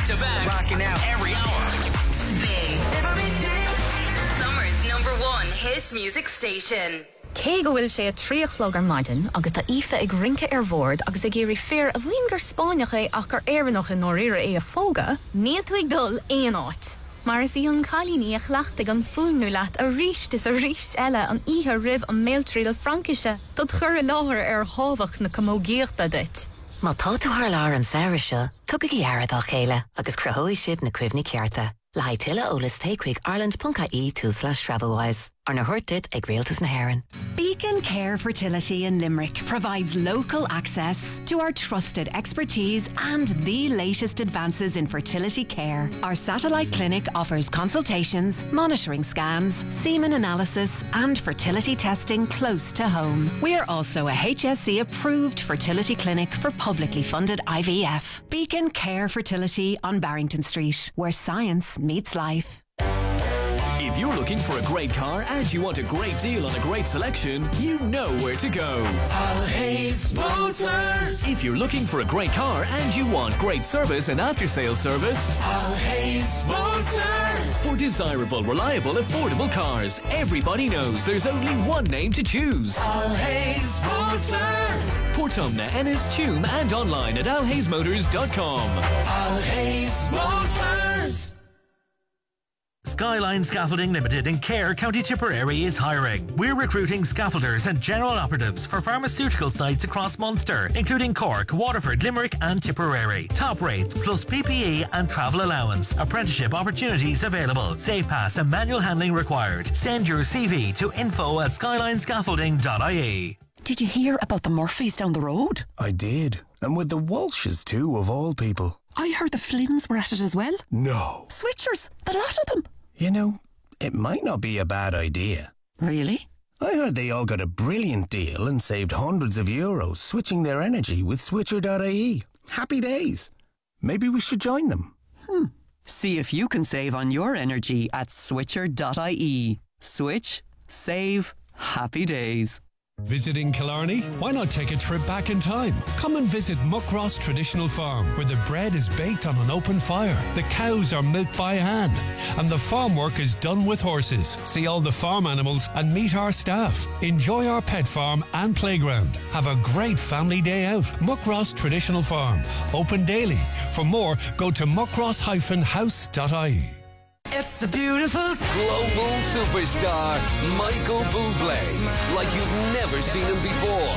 to back, rocking out every hour. Spin. Summer's #1 hit music station. Cé go bhfuil sé a tríochlog ar maidin agus tá ife ag rinke ar bhord agus ag géirí fear a bhíon gur Spáineach é ach gur éireannach in nóíre é a fóga, níl tú ag dul éon áit. Mar is í an chalíní a chhlaachtaigh an fúnú leat a ríist is a ríist eile an ihe rih an méiltríal Frankise dod chur a láthir ar hábhacht na commógéachta dit. Má tá tú thar lár an saoire seo, tugad í airad á chéile agus cruthóidh sibh na cuimhní cearta. Le haid tuile ólas takeigh ireland.ie/travelwise ar na thuirtid ag réaltas na hÉireann. Beacon Care Fertility in Limerick provides local access to our trusted expertise and the latest advances in fertility care. Our satellite clinic offers consultations, monitoring scans, semen analysis and fertility testing close to home. We are also a HSE approved fertility clinic for publicly funded IVF. Beacon Care Fertility on Barrington Street, where science meets life. If you're looking for a great car and you want a great deal on a great selection, you know where to go. Alhays Motors. If you're looking for a great car and you want great service and after-sales service, Alhays Motors. For desirable, reliable, affordable cars, everybody knows there's only one name to choose. Alhays Motors. Portumna, Ennis, Tuam and online at alhaysmotors.com. Alhays Motors. Skyline Scaffolding Limited in Cahir, County Tipperary is hiring. We're recruiting scaffolders and general operatives for pharmaceutical sites across Munster, including Cork, Waterford, Limerick and Tipperary. Top rates plus PPE and travel allowance. Apprenticeship opportunities available. Safe pass and manual handling required. Send your CV to info@skylinescaffolding.ie. Did you hear about the Murphys down the road? I did. And with the Walshes too, of all people. I heard the Flynns were at it as well. No. Switchers, the lot of them. You know, it might not be a bad idea. Really? I heard they all got a brilliant deal and saved hundreds of euros switching their energy with Switcher.ie. Happy days. Maybe we should join them. See if you can save on your energy at Switcher.ie. Switch, save, happy days. Visiting Killarney? Why not take a trip back in time? Come and visit Muckross Traditional Farm, where the bread is baked on an open fire, the cows are milked by hand, and the farm work is done with horses. See all the farm animals and meet our staff. Enjoy our pet farm and playground. Have a great family day out. Muckross Traditional Farm, open daily. For more, go to muckross-house.ie. It's a beautiful global superstar, Michael Bublé, like you've never seen him before.